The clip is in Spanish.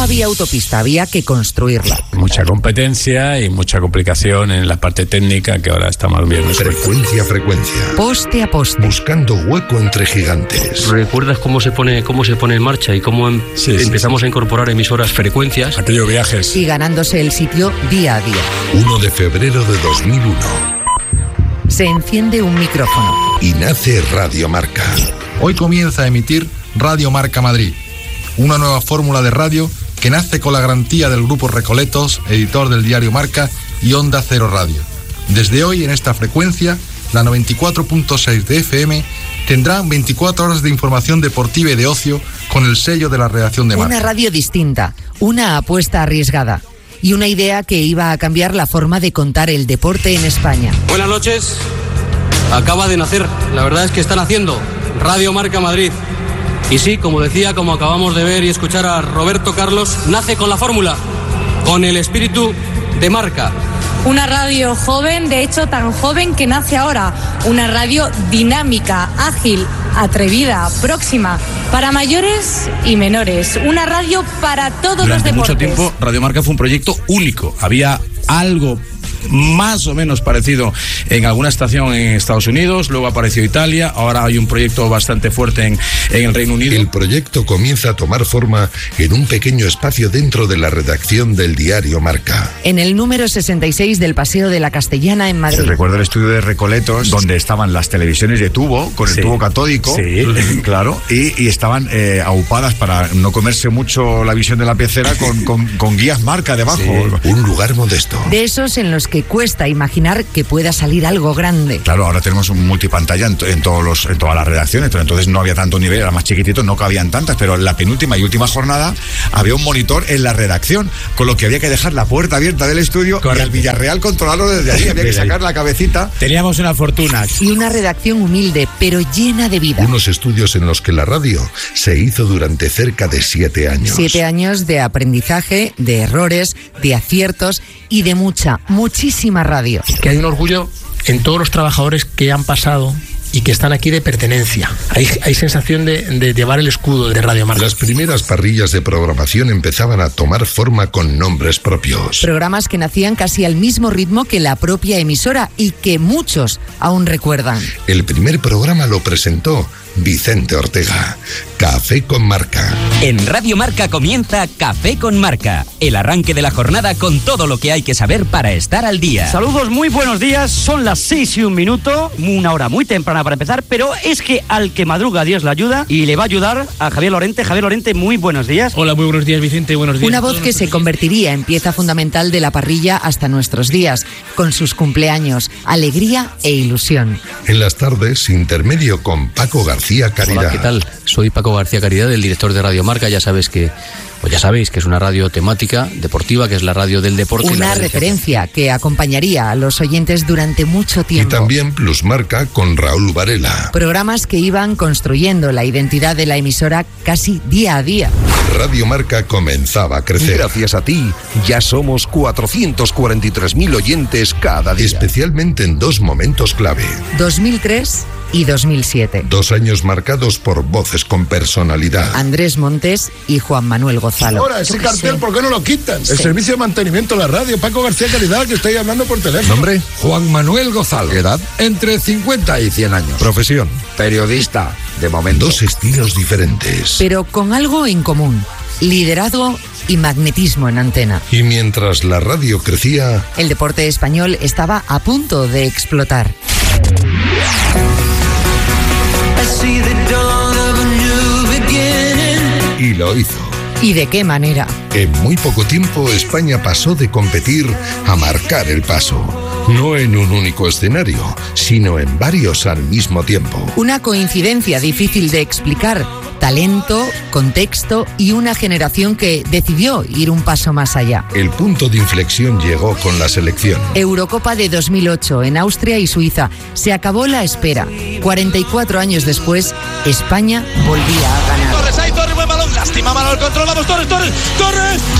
había autopista, había que construirla. Mucha competencia y mucha complicación en la parte técnica que ahora está más bien. Frecuencia a frecuencia. Poste a poste. Buscando hueco entre gigantes. ¿Recuerdas cómo se pone en marcha y cómo empezamos a incorporar emisoras, frecuencias? Aquellos viajes. Y ganándose el sitio día a día. 1 de febrero de 2001. Se enciende un micrófono. Y nace Radio Marca. Hoy comienza a emitir Radio Marca Madrid, una nueva fórmula de radio que nace con la garantía del Grupo Recoletos, editor del diario Marca, y Onda Cero Radio. Desde hoy, en esta frecuencia, la 94.6 de FM, tendrá 24 horas de información deportiva y de ocio con el sello de la redacción de Marca. Una radio distinta, una apuesta arriesgada y una idea que iba a cambiar la forma de contar el deporte en España. Buenas noches. Acaba de nacer, la verdad es que está naciendo Radio Marca Madrid. Y sí, como decía, como acabamos de ver y escuchar a Roberto Carlos, nace con la fórmula, con el espíritu de Marca. Una radio joven, de hecho tan joven que nace ahora. Una radio dinámica, ágil, atrevida, próxima, para mayores y menores. Una radio para todos los deportes. Durante mucho tiempo Radio Marca fue un proyecto único. Había algo más o menos parecido en alguna estación en Estados Unidos, luego apareció Italia, ahora hay un proyecto bastante fuerte en el Reino Unido. El proyecto comienza a tomar forma en un pequeño espacio dentro de la redacción del diario Marca. En el número 66 del Paseo de la Castellana en Madrid. Recuerdo el estudio de Recoletos, donde estaban las televisiones de tubo, con el tubo catódico, claro, y estaban aupadas para no comerse mucho la visión de la pecera con guías Marca debajo. Un lugar modesto. De esos en los que cuesta imaginar que pueda salir algo grande. Claro, ahora tenemos un multipantalla en todas las redacciones, pero entonces no había tanto nivel, era más chiquitito, no cabían tantas, pero en la penúltima y última jornada había un monitor en la redacción, con lo que había que dejar la puerta abierta del estudio. Correcto. Y al Villarreal controlarlo desde allí, había que sacar la cabecita. Teníamos una fortuna. Y una redacción humilde, pero llena de vida. Unos estudios en los que la radio se hizo durante cerca de 7 años. 7 años de aprendizaje, de errores, de aciertos y de muchísima radio. Que hay un orgullo en todos los trabajadores que han pasado y que están aquí de pertenencia. Hay sensación de llevar el escudo de Radio Marca. Las primeras parrillas de programación empezaban a tomar forma con nombres propios. Programas que nacían casi al mismo ritmo que la propia emisora y que muchos aún recuerdan. El primer programa lo presentó Vicente Ortega. Café con Marca. En Radio Marca comienza Café con Marca, el arranque de la jornada con todo lo que hay que saber para estar al día. Saludos, muy buenos días. Son las 6:01, una hora muy temprana para empezar, pero es que al que madruga Dios le ayuda y le va a ayudar a Javier Lorente. Javier Lorente, muy buenos días. Hola, muy buenos días, Vicente, buenos días. Una voz que se convertiría en pieza fundamental de la parrilla hasta nuestros días, con sus cumpleaños, alegría e ilusión. En las tardes, intermedio con Paco García Caridad. Hola, ¿qué tal? Soy Paco García Caridad, el director de Radio Marca. Ya sabéis que es una radio temática, deportiva, que es la radio del deporte. Una referencia que acompañaría a los oyentes durante mucho tiempo. Y también Plus Marca con Raúl Varela. Programas que iban construyendo la identidad de la emisora casi día a día. Radio Marca comenzaba a crecer. Gracias a ti, ya somos 443.000 oyentes cada día. Especialmente en 2 momentos clave. 2003 y 2007. 2 años marcados por voces con personalidad. Andrés Montes y Juan Manuel Gozalo. Ahora, ese cartel, ¿por qué no lo quitan? Sí. El servicio de mantenimiento de la radio, Paco García Caridad, que estoy hablando por teléfono. Nombre, Juan Manuel Gozalo. ¿Edad? Entre 50 y 100 años. Profesión, periodista, de momento. 2 estilos diferentes. Pero con algo en común: liderazgo y magnetismo en antena. Y mientras la radio crecía, el deporte español estaba a punto de explotar. Y lo hizo. ¿Y de qué manera? En muy poco tiempo España pasó de competir a marcar el paso. No en un único escenario, sino en varios al mismo tiempo. Una coincidencia difícil de explicar. Talento, contexto y una generación que decidió ir un paso más allá. El punto de inflexión llegó con la selección. Eurocopa de 2008 en Austria y Suiza. Se acabó la espera. 44 años después, España volvía a ganar. Torres, hay Torres, buen balón. Lástima, Manol, controlamos. Torres.